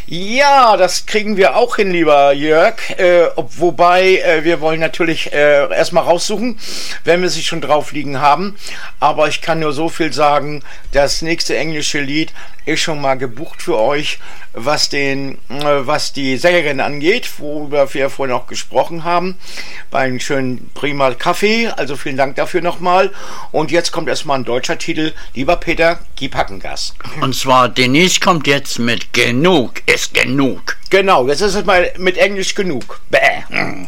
Ja, das kriegen wir auch hin, lieber Jörg. Wobei, wir wollen natürlich erstmal raussuchen, wenn wir sie schon drauf liegen haben. Aber ich kann nur so viel sagen, das nächste englische Lied ist schon mal gebucht für euch, was die Sängerin angeht, worüber wir vorhin auch gesprochen haben, bei einem schönen prima Kaffee. Also vielen Dank dafür nochmal. Und jetzt kommt erstmal ein deutscher Titel. Lieber Peter, gib Hackengas. Und zwar, Denise kommt jetzt mit Genug ist genug. Genau, jetzt ist es mal mit Englisch genug. Bäh.